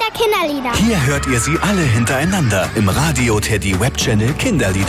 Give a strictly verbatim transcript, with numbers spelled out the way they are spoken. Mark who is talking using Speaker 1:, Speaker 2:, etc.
Speaker 1: Kinderlieder.
Speaker 2: Hier hört ihr sie alle hintereinander im Radio Teddy Webchannel Kinderlieder.